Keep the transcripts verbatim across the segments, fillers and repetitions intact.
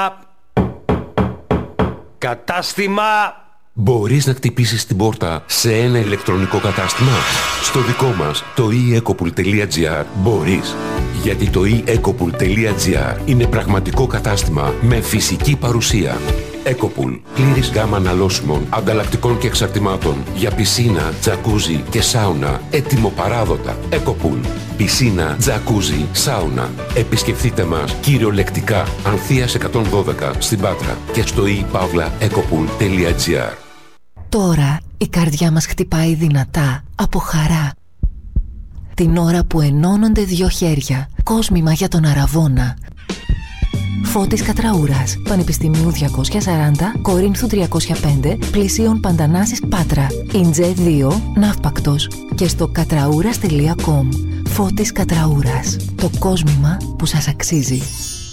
Κατάστημα. Μπορείς να χτυπήσεις την πόρτα σε ένα ηλεκτρονικό κατάστημα? Στο δικό μας, το e ecopool τελεία gr, μπορείς. Γιατί το e ecopool τελεία gr είναι πραγματικό κατάστημα με φυσική παρουσία. Ecopool, πλήρης γάμα αναλώσιμων, ανταλλακτικών και εξαρτημάτων για πισίνα, τζακούζι και σάουνα, έτοιμο-παράδοτα. Ecopool, πισίνα, τζακούζι, σάουνα. Επισκεφτείτε μας κυριολεκτικά Ανθείας εκατόν δώδεκα στην Πάτρα και στο e παύλα ecopool τελεία gr. Τώρα η καρδιά μας χτυπάει δυνατά από χαρά. Την ώρα που ενώνονται δυο χέρια, κόσμημα για τον Αραβώνα. Φώτης Κατραούρας, Πανεπιστημίου διακόσια σαράντα, Κορίνθου τριακόσια πέντε, Πλησίων Παντανάσης Πάτρα, Ιντζέ δύο, Ναύπακτος και στο κατραούρας τελεία κομ. Φώτης Κατραούρας, το κόσμημα που σας αξίζει.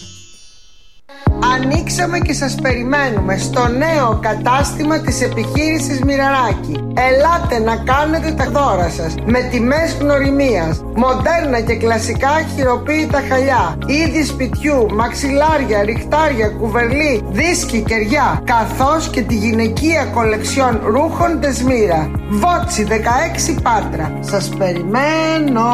Ανοίξαμε και σας περιμένουμε στο νέο κατάστημα της επιχείρησης Μοιραράκη. Ελάτε να κάνετε τα δώρα σας με τιμές γνωριμίας, μοντέρνα και κλασικά χειροποίητα χαλιά, είδη σπιτιού, μαξιλάρια, ριχτάρια, κουβερλί, δίσκοι, κεριά, καθώς και τη γυναικεία κολεξιόν ρούχων Τεσμύρα. Βότσι δεκαέξι Πάτρα. Σας περιμένω.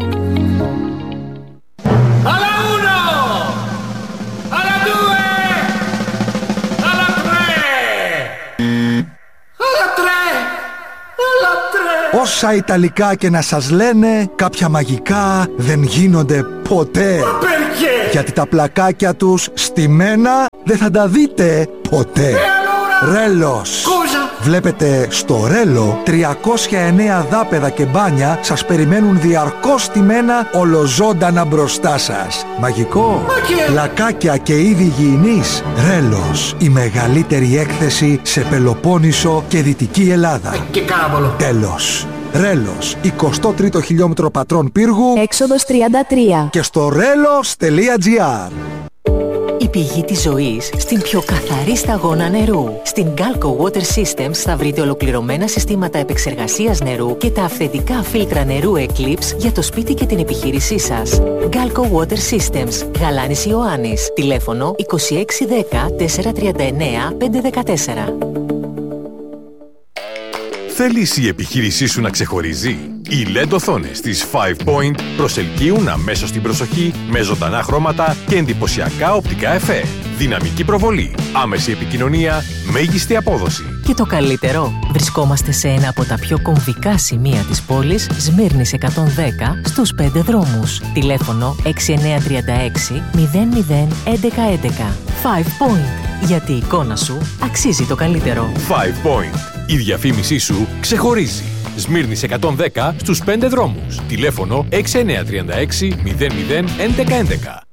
Όσα Ιταλικά και να σας λένε, κάποια μαγικά δεν γίνονται ποτέ. Γιατί τα πλακάκια τους στημένα δεν θα τα δείτε ποτέ. Ρέλος. Βλέπετε στο Ρέλο τριακόσια εννέα δάπεδα και μπάνια σας περιμένουν διαρκώς στημένα ολοζώντανα μπροστά σας. Μαγικό. Πλακάκια και είδη υγιεινής. Ρέλος. Η μεγαλύτερη έκθεση σε Πελοπόννησο και Δυτική Ελλάδα. Και κάραβολο. Τέλος. Ρέλος, εικοστό τρίτο χιλιόμετρο Πατρών Πύργου, Έξοδος τριάντα τρία. Και στο ρέλος τελεία gr. Η πηγή της ζωής στην πιο καθαρή σταγόνα νερού. Στην Galco Water Systems θα βρείτε ολοκληρωμένα συστήματα επεξεργασίας νερού και τα αυθεντικά φίλτρα νερού Eclipse για το σπίτι και την επιχείρησή σας. Galco Water Systems, Γαλάνης Ιωάννης. Τηλέφωνο είκοσι έξι δέκα τετρακόσια τριάντα εννέα πεντακόσια δεκατέσσερα. Θέλεις η επιχείρησή σου να ξεχωρίζει? Οι ελ ι ντι οθόνες της Five Point προσελκύουν αμέσως την προσοχή με ζωντανά χρώματα και εντυπωσιακά οπτικά εφέ. Δυναμική προβολή, άμεση επικοινωνία, μέγιστη απόδοση. Και το καλύτερο, βρισκόμαστε σε ένα από τα πιο κομβικά σημεία της πόλης, Σμύρνης εκατόν δέκα, στους πέντε δρόμους. Τηλέφωνο έξι εννέα τρία έξι μηδέν μηδέν έντεκα έντεκα. Five Point, γιατί η εικόνα σου αξίζει το καλύτερο. Five Point. Η διαφήμισή σου ξεχωρίζει. Σμύρνης εκατόν δέκα στους πέντε δρόμους. Τηλέφωνο έξι εννέα τρία έξι μηδέν μηδέν έντεκα έντεκα.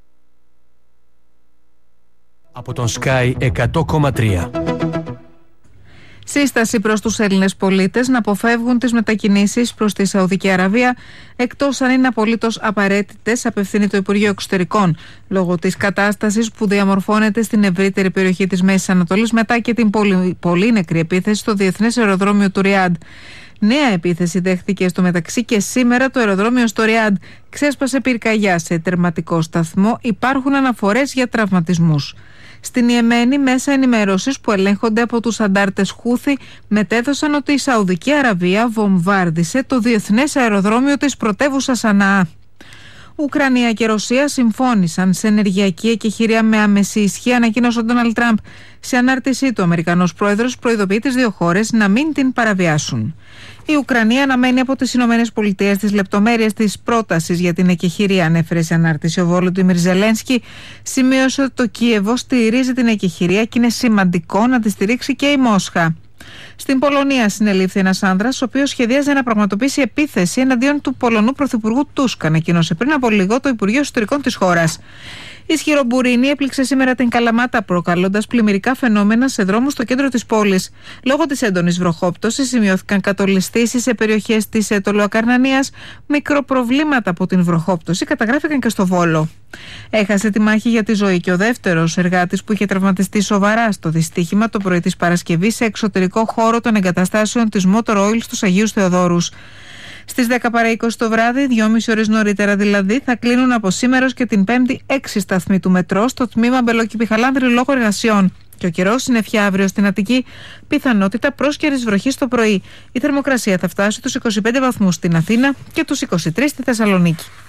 Από τον Sky εκατό κόμμα τρία. Σύσταση προς τους Έλληνες πολίτες να αποφεύγουν τις μετακινήσεις προς τη Σαουδική Αραβία, εκτός αν είναι απολύτως απαραίτητες, απευθύνει το Υπουργείο Εξωτερικών, λόγω της κατάστασης που διαμορφώνεται στην ευρύτερη περιοχή της Μέσης Ανατολής μετά και την πολύ, πολύ νεκρή επίθεση στο Διεθνές Αεροδρόμιο του Ριάντ. Νέα επίθεση δέχτηκε στο μεταξύ και σήμερα το αεροδρόμιο στο Ριάντ. Ξέσπασε πυρκαγιά σε τερματικό σταθμό, υπάρχουν αναφορές για τραυματισμούς. Στην Ιεμένη, μέσα ενημέρωσης που ελέγχονται από τους αντάρτες Χούθη μετέδωσαν ότι η Σαουδική Αραβία βομβάρδισε το διεθνές αεροδρόμιο της πρωτεύουσας Σαναά. Ουκρανία και Ρωσία συμφώνησαν σε ενεργειακή εκεχηρία με άμεση ισχύ, ανακοίνωσε ο Ντόναλντ Τραμπ. Σε ανάρτησή του, ο Αμερικανός πρόεδρος προειδοποιεί τις δύο χώρες να μην την παραβιάσουν. Η Ουκρανία αναμένει από τις Ηνωμένες Πολιτείες τις λεπτομέρειες της πρότασης για την εκεχηρία, ανέφερε σε ανάρτηση ο Βόλοντιμιρ Ζελένσκι. Σημείωσε ότι το Κίεβο στηρίζει την εκεχηρία και είναι σημαντικό να τη στηρίξει και η Μόσχα. Στην Πολωνία συνελήφθη ένας άνδρας, ο οποίος σχεδίαζε να πραγματοποιήσει επίθεση εναντίον του Πολωνού Πρωθυπουργού Τούσκ, ανακοίνωσε πριν από λίγο το Υπουργείο Εσωτερικών της χώρας. Ισχυρό μπουρίνι έπληξε σήμερα την Καλαμάτα, προκαλώντας πλημμυρικά φαινόμενα σε δρόμους στο κέντρο της πόλης. Λόγω της έντονης βροχόπτωσης σημειώθηκαν κατολιστήσεις σε περιοχές της Τολοακαρνανίας. Μικροπροβλήματα από την βροχόπτωση καταγράφηκαν και στο Βόλο. Έχασε τη μάχη για τη ζωή και ο δεύτερος εργάτης που είχε τραυματιστεί σοβαρά στο δυστύχημα το πρωί της Παρασκευής σε εξωτερικό χώρο των εγκαταστάσεων της Motor Oil στους Αγίους Θεοδόρους. Στις δέκα παρά είκοσι το βράδυ, δυόμιση ώρες νωρίτερα δηλαδή, θα κλείνουν από σήμερα και την Πέμπτη έξι σταθμοί του μετρό στο τμήμα Μπελόκηπη-Χαλάνδρη λόγω εργασιών. Και ο καιρός συννεφιά αύριο στην Αττική, πιθανότητα πρόσκαιρης βροχής το πρωί. Η θερμοκρασία θα φτάσει τους είκοσι πέντε βαθμούς στην Αθήνα και τους είκοσι τρεις στη Θεσσαλονίκη.